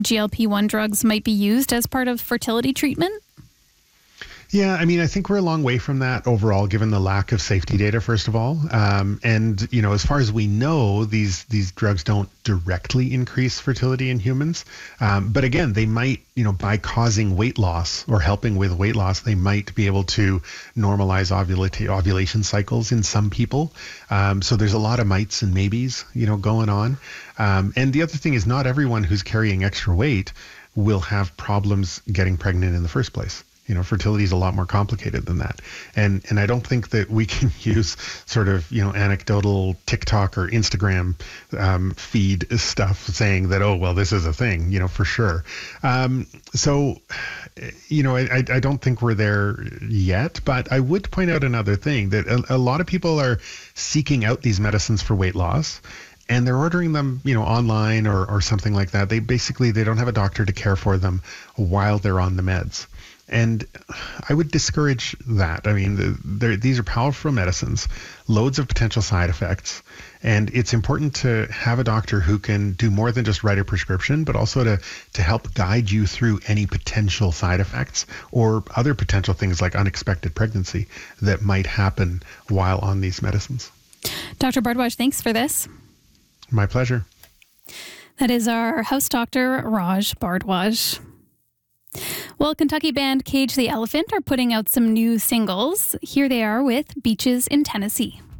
GLP-1 drugs might be used as part of fertility treatment? Yeah, I mean, I think we're a long way from that overall, given the lack of safety data, first of all. And, as far as we know, these drugs don't directly increase fertility in humans. But again, they might, by causing weight loss or helping with weight loss, they might be able to normalize ovulation cycles in some people. So there's a lot of mights and maybes, going on. And the other thing is not everyone who's carrying extra weight will have problems getting pregnant in the first place. Fertility is a lot more complicated than that. And I don't think that we can use sort of, anecdotal TikTok or Instagram feed stuff saying that, oh, well, this is a thing, for sure. So, I don't think we're there yet, but I would point out another thing that a lot of people are seeking out these medicines for weight loss. And they're ordering them, online or something like that. They don't have a doctor to care for them while they're on the meds. And I would discourage that. I mean, these are powerful medicines, loads of potential side effects. And it's important to have a doctor who can do more than just write a prescription, but also to help guide you through any potential side effects or other potential things like unexpected pregnancy that might happen while on these medicines. Dr. Bhardwaj, thanks for this. My pleasure. That is our house doctor, Raj Bhardwaj. Well, Kentucky band Cage the Elephant are putting out some new singles. Here they are with Beaches in Tennessee.